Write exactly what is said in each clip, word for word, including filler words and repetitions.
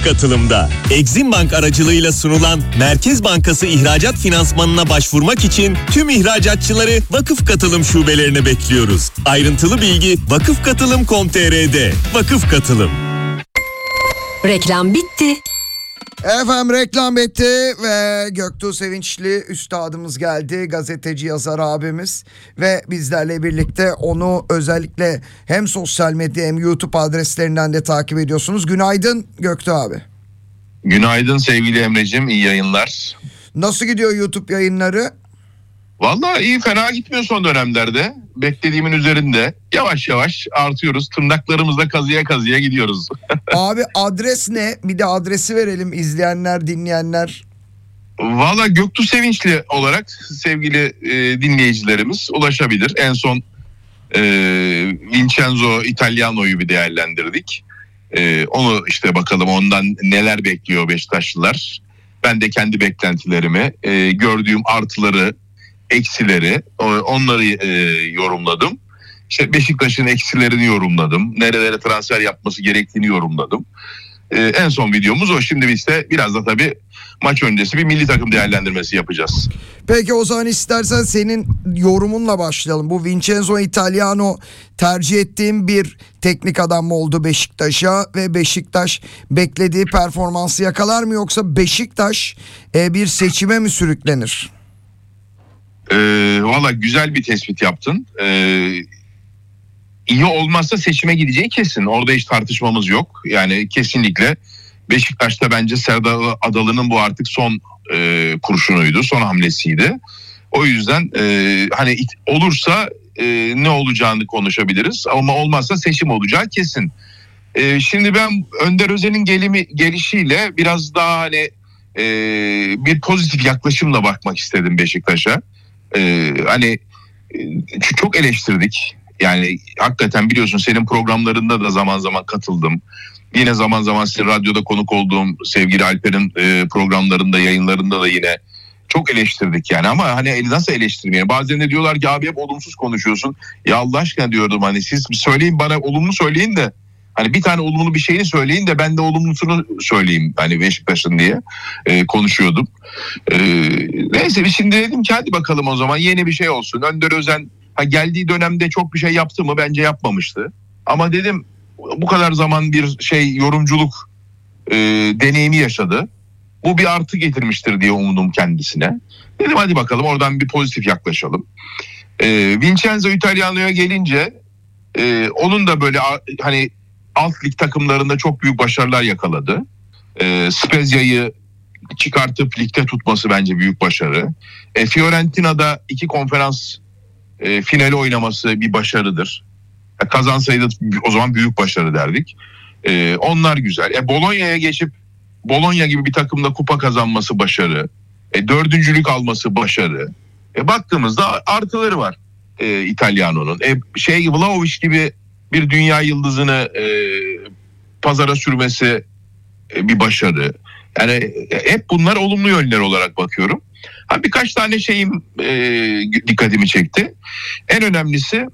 Vakıf Katılım'da. Exim Bank aracılığıyla sunulan Merkez Bankası ihracat finansmanına başvurmak için tüm ihracatçıları Vakıf Katılım şubelerine bekliyoruz. Ayrıntılı bilgi vakıfkatılım nokta com nokta tr'de. Vakıf Katılım. Reklam bitti. Efendim reklam bitti ve Göktuğ Sevinçli üstadımız geldi, gazeteci yazar abimiz ve bizlerle birlikte onu özellikle hem sosyal medya hem YouTube adreslerinden de takip ediyorsunuz. Günaydın Göktuğ abi. Günaydın sevgili Emre'cim, iyi yayınlar. Nasıl gidiyor YouTube yayınları? Vallahi iyi, fena gitmiyor son dönemlerde. Beklediğimin üzerinde. Yavaş yavaş artıyoruz. Tırnaklarımızla kazıya kazıya gidiyoruz. Abi adres ne? Bir de adresi verelim izleyenler, dinleyenler. Vallahi Göktuğ Sevinçli olarak sevgili e, dinleyicilerimiz ulaşabilir. En son e, Vincenzo Italiano'yu bir değerlendirdik. E, onu işte bakalım ondan neler bekliyor Beşiktaşlılar. Ben de kendi beklentilerimi, e, gördüğüm artıları, eksileri, onları e, yorumladım. İşte Beşiktaş'ın eksilerini yorumladım. Nerelere transfer yapması gerektiğini yorumladım. E, en son videomuz o. Şimdi biz de biraz da tabii maç öncesi bir milli takım değerlendirmesi yapacağız. Peki o zaman istersen senin yorumunla başlayalım. Bu Vincenzo Italiano tercih ettiğim bir teknik adam mı oldu Beşiktaş'a ve Beşiktaş beklediği performansı yakalar mı, yoksa Beşiktaş e, bir seçime mi sürüklenir? E, Valla güzel bir tespit yaptın. E, iyi olmazsa seçime gideceği kesin. Orada hiç tartışmamız yok. Yani kesinlikle Beşiktaş'ta bence Serdar Adalı'nın bu artık son e, kurşunuydu, son hamlesiydi. O yüzden e, hani it, olursa e, ne olacağını konuşabiliriz ama olmazsa seçim olacağı kesin. E, şimdi ben Önder Özen'in gelimi, gelişiyle biraz daha hani e, bir pozitif yaklaşımla bakmak istedim Beşiktaş'a. E, hani e, çok eleştirdik. Yani hakikaten biliyorsun senin programlarında da zaman zaman katıldım. Yine zaman zaman sizin radyoda konuk olduğum sevgili Alper'in e, programlarında, yayınlarında da yine çok eleştirdik yani. Ama hani nasıl eleştirmeyelim? Bazen de diyorlar ki abi hep olumsuz konuşuyorsun. Ya Allah aşkına diyordum, hani siz söyleyin bana, olumlu söyleyin de hani bir tane olumlu bir şeyini söyleyin de ben de olumlusunu söyleyeyim hani Beşiktaş'ın diye e, konuşuyordum. E, neyse şimdi dedim ki hadi bakalım o zaman yeni bir şey olsun. Önder Özen ha, geldiği dönemde çok bir şey yaptı mı? Bence yapmamıştı. Ama dedim bu kadar zaman bir şey yorumculuk e, deneyimi yaşadı. Bu bir artı getirmiştir diye umudum kendisine. Dedim hadi bakalım oradan bir pozitif yaklaşalım. E, Vincenzo Italiano'ya gelince e, onun da böyle hani alt lig takımlarında çok büyük başarılar yakaladı. E, Spezia'yı çıkartıp ligde tutması bence büyük başarı. E, Fiorentina'da iki konferans e, finali oynaması bir başarıdır. E, kazansaydı o zaman büyük başarı derdik. E, onlar güzel. E, Bologna'ya geçip Bologna gibi bir takımda kupa kazanması başarı. E, dördüncülük alması başarı. E, baktığımızda artıları var e, Italiano'nun. E, şey Vlahovic gibi bir dünya yıldızını e, pazara sürmesi e, bir başarı. Yani e, hep bunlar olumlu yönler olarak bakıyorum. Ha, birkaç tane şeyim e, dikkatimi çekti. En önemlisi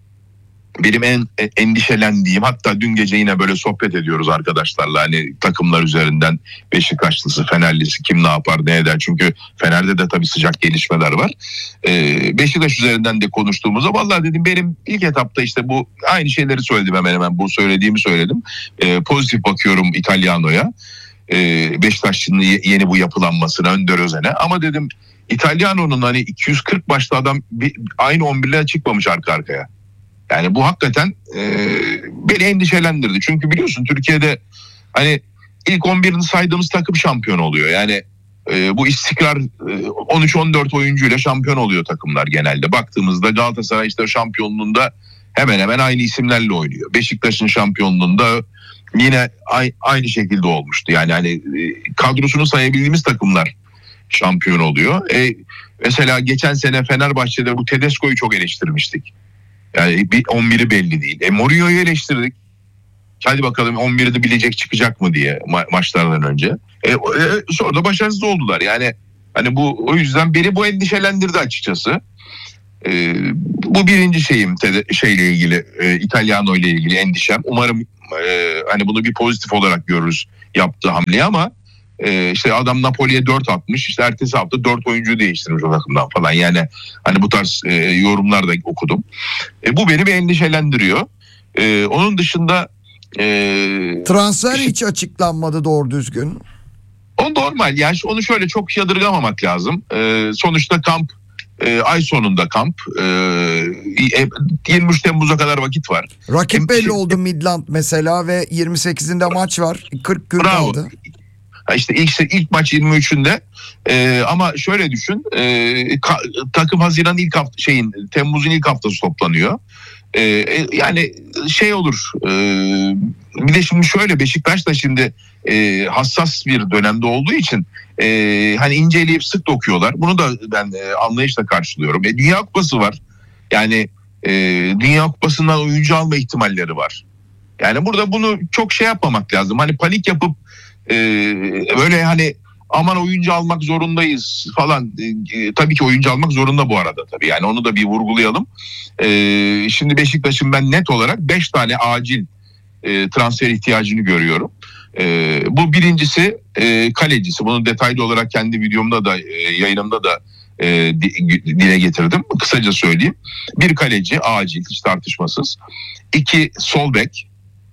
benim en endişelendiğim, hatta dün gece yine böyle sohbet ediyoruz arkadaşlarla hani takımlar üzerinden, Beşiktaşlısı, Fenerlisi kim ne yapar ne eder, çünkü Fener'de de tabii sıcak gelişmeler var. Ee, Beşiktaş üzerinden de konuştuğumuzda vallahi dedim benim ilk etapta işte bu aynı şeyleri söyledim, hemen hemen bu söylediğimi söyledim. Ee, pozitif bakıyorum Italiano'ya. Ee, Beşiktaş'ın yeni bu yapılanmasına, Önder Özen'e, ama dedim İtalyano'nun hani iki yüz kırk maçta adam bir, aynı on birle çıkmamış arka arkaya. Yani bu hakikaten e, beni endişelendirdi. Çünkü biliyorsun Türkiye'de hani ilk on birini saydığımız takım şampiyon oluyor. Yani e, bu istikrar e, on üç on dört oyuncuyla şampiyon oluyor takımlar genelde. Baktığımızda Galatasaray işte şampiyonluğunda hemen hemen aynı isimlerle oynuyor. Beşiktaş'ın şampiyonluğunda yine ay, aynı şekilde olmuştu. Yani hani e, kadrosunu sayabildiğimiz takımlar şampiyon oluyor. E, mesela geçen sene Fenerbahçe'de bu Tedesco'yu çok eleştirmiştik. Yani bir on biri belli değil. E Mourinho'yu eleştirdik. Hadi bakalım on biri de bilecek çıkacak mı diye ma- maçlardan önce. E, e, sonra da başarısız oldular. Yani hani bu o yüzden beni bu endişelendirdi açıkçası. E, bu birinci şeyim te- şeyle ilgili, e, İtalyano ile ilgili endişem. Umarım e, hani bunu bir pozitif olarak görürüz yaptığı hamle ama e, işte adam Napoli'ye dört atmış, işte ertesi hafta dört oyuncu değiştirmiş o takımdan falan. Yani hani bu tarz e, yorumlar da okudum. E, bu beni bir endişelendiriyor. E, onun dışında e, Transfer işte, hiç açıklanmadı doğru düzgün. o normal. Yani onu şöyle çok yadırgamamak lazım. E, sonuçta kamp e, ay sonunda kamp. E, yirmi üç Temmuz'a kadar vakit var. Rakip Hem- belli oldu Midland mesela ve yirmi sekizinde maç var. kırk gün Bravo. kaldı. Ha İşte ilk, ilk maç yirmi üçünde ee, ama şöyle düşün ee, ka- takım Haziran ilk hafta şeyin Temmuz'un ilk haftası toplanıyor. Ee, yani şey olur ee, bir de şimdi şöyle Beşiktaş da şimdi ee, hassas bir dönemde olduğu için ee, hani inceleyip sık dokuyorlar. Bunu da ben ee, anlayışla karşılıyorum. E, Dünya Kupası var. Yani ee, Dünya Kupası'ndan oyuncu alma ihtimalleri var. Yani burada bunu çok şey yapmamak lazım. Hani panik yapıp Ee, böyle hani aman oyuncu almak zorundayız falan. Ee, tabii ki oyuncu almak zorunda bu arada tabii. Yani onu da bir vurgulayalım. Ee, şimdi Beşiktaş'ın ben net olarak beş tane acil e, transfer ihtiyacını görüyorum. Ee, bu birincisi e, kalecisi. Bunu detaylı olarak kendi videomda da e, yayınımda da e, dile getirdim. Kısaca söyleyeyim. Bir kaleci acil, hiç tartışmasız. İki sol bek.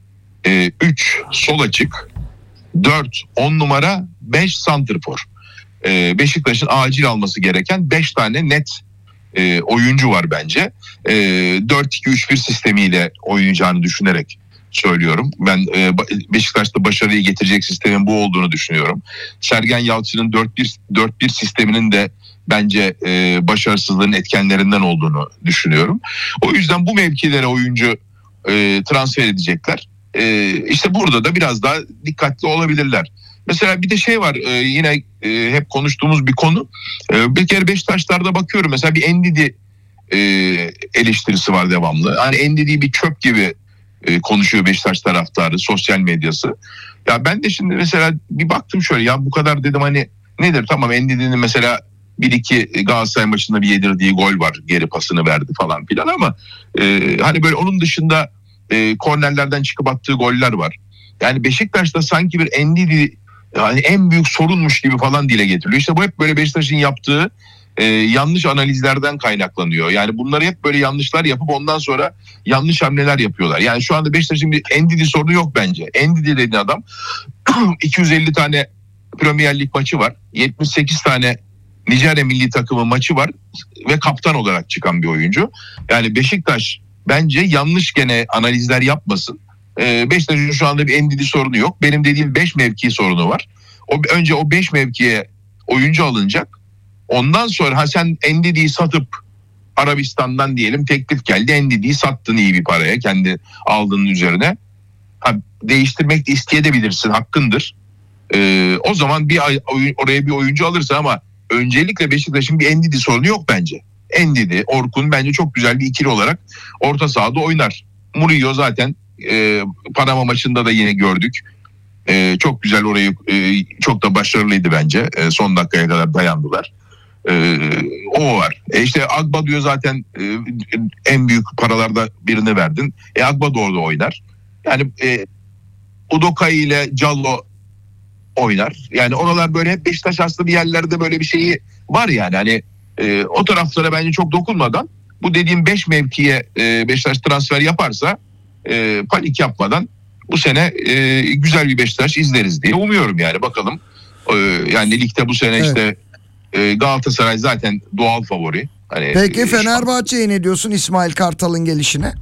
E, üç sol açık. dört on numara, beş santrfor. Ee, Beşiktaş'ın acil alması gereken beş tane net e, oyuncu var bence. E, dört iki üç bir sistemiyle oynayacağını düşünerek söylüyorum. Ben e, Beşiktaş'ta başarıyı getirecek sistemin bu olduğunu düşünüyorum. Sergen Yalçın'ın dört bir dört bir sisteminin de bence e, başarısızlığın etkenlerinden olduğunu düşünüyorum. O yüzden bu mevkilere oyuncu e, transfer edecekler. Ee, işte burada da biraz daha dikkatli olabilirler. Mesela bir de şey var e, yine e, hep konuştuğumuz bir konu. E, bir kere Beşiktaşlar'da bakıyorum mesela bir Endidi e, eleştirisi var devamlı. Hani Endidi'yi bir çöp gibi e, konuşuyor Beşiktaş taraftarı, sosyal medyası. Ya ben de şimdi mesela bir baktım şöyle ya bu kadar dedim hani nedir tamam Endidi'nin mesela bir iki Galatasaray maçında bir yedirdiği gol var, geri pasını verdi falan filan ama e, hani böyle onun dışında E, kornerlerden çıkıp attığı goller var. Yani Beşiktaş'ta sanki bir Endidi yani en büyük sorunmuş gibi falan dile getiriliyor. İşte bu hep böyle Beşiktaş'ın yaptığı e, yanlış analizlerden kaynaklanıyor. Yani bunları hep böyle yanlışlar yapıp ondan sonra yanlış hamleler yapıyorlar. Yani şu anda Beşiktaş'ın bir Endidi sorunu yok bence. Endidi dediğin adam iki yüz elli tane Premier Lig maçı var. yetmiş sekiz tane Nijerya milli takımı maçı var ve kaptan olarak çıkan bir oyuncu. Yani Beşiktaş bence yanlış gene analizler yapmasın. Ee, Beşiktaş'ın şu anda bir Endidi sorunu yok. Benim dediğim beş mevki sorunu var. O, önce o beş mevkiye oyuncu alınacak. Ondan sonra ha sen Endidi'yi satıp Arabistan'dan diyelim teklif geldi. Endidi'yi sattın iyi bir paraya kendi aldığının üzerine. Ha, değiştirmek de isteyebilirsin, hakkındır. Ee, o zaman bir oraya bir oyuncu alırsın ama öncelikle Beşiktaş'ın bir Endidi sorunu yok bence. Endidi, Orkun bence çok güzel bir ikili olarak orta sahada oynar. Murillo zaten e, Panama maçında da yine gördük. E, çok güzel orayı e, çok da başarılıydı bence. E, son dakikaya kadar dayandılar. E, o var. E işte Agba diyor zaten e, en büyük paralarda birini verdin. E Agba da orada oynar. Yani e, Udokai ile Callo oynar. Yani oralar böyle hep Beşiktaş aslında bir yerlerde böyle bir şeyi var yani. Hani e, o taraflara bence çok dokunmadan bu dediğim beş mevkiye e, Beşiktaş transfer yaparsa e, panik yapmadan bu sene e, güzel bir Beşiktaş izleriz diye umuyorum yani bakalım. E, yani ligde bu sene evet. işte e, Galatasaray zaten doğal favori. Hani, Peki Fenerbahçe'ye ne diyorsun İsmail Kartal'ın gelişine?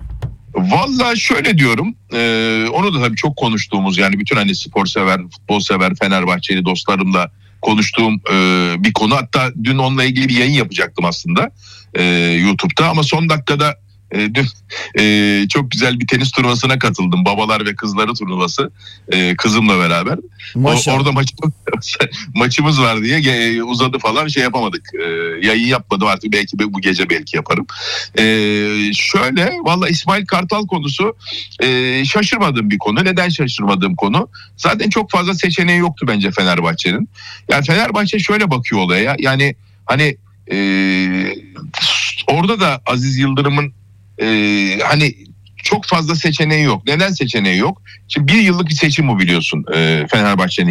Vallahi şöyle diyorum e, onu da tabii çok konuştuğumuz yani bütün hani spor sever, futbol sever Fenerbahçeli dostlarımla konuştuğum e, bir konu. Hatta dün onunla ilgili bir yayın yapacaktım aslında e, YouTube'da ama son dakikada e, dün e, çok güzel bir tenis turnuvasına katıldım. Babalar ve kızları turnuvası e, kızımla beraber. O, orada maçımız, maçımız var diye e, uzadı falan şey yapamadık. E, yayın yapmadım artık belki bu gece belki yaparım. E, şöyle valla İsmail Kartal konusu e, şaşırmadığım bir konu. Neden şaşırmadığım konu? Zaten çok fazla seçeneği yoktu bence Fenerbahçe'nin. Yani Fenerbahçe şöyle bakıyor olaya. Yani hani e, orada da Aziz Yıldırım'ın e, hani çok fazla seçeneği yok. Neden seçeneği yok? Şimdi bir yıllık bir seçim bu biliyorsun e, Fenerbahçe'nin